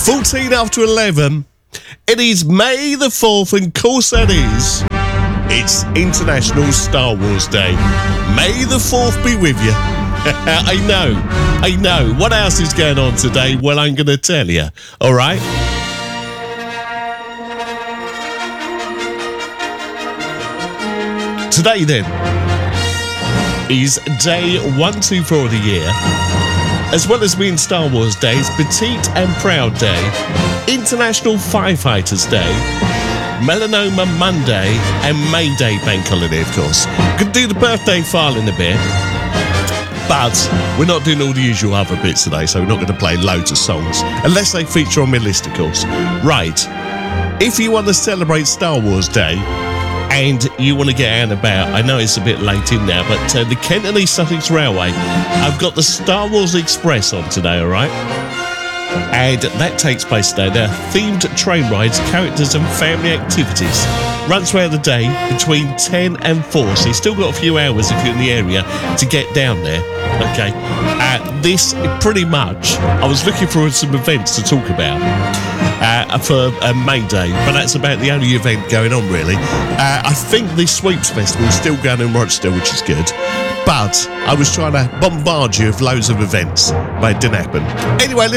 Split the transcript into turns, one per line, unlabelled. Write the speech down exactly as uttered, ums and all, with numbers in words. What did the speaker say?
fourteen after eleven. It is May the fourth, and of course that is, it's International Star Wars Day. May the fourth be with you. I know, I know. What else is going on today? Well, I'm going to tell you. All right? Today, then, is day one two four of the year. As well as being Star Wars Day, it's Petite and Proud Day, International Firefighters Day, Melanoma Monday, and May Day Bank Holiday, of course. Could do the birthday file in a bit, but we're not doing all the usual other bits today, so we're not going to play loads of songs, unless they feature on my list, of course. Right, if you want to celebrate Star Wars Day, and you want to get out and about, I know it's a bit late in now, but uh, the Kent and East Sussex Railway, I've got the Star Wars Express on today, all right? And that takes place today. They're themed train rides, characters and family activities. Runs throughout the day between ten and four, so you've still got a few hours if you're in the area to get down there, okay? Uh, this, pretty much, I was looking for some events to talk about. Uh, for uh, May Day, but that's about the only event going on, really. Uh, I think the Sweeps Festival is still going in Rochester, which is good. But I was trying to bombard you with loads of events, but it didn't happen. Anyway, listen.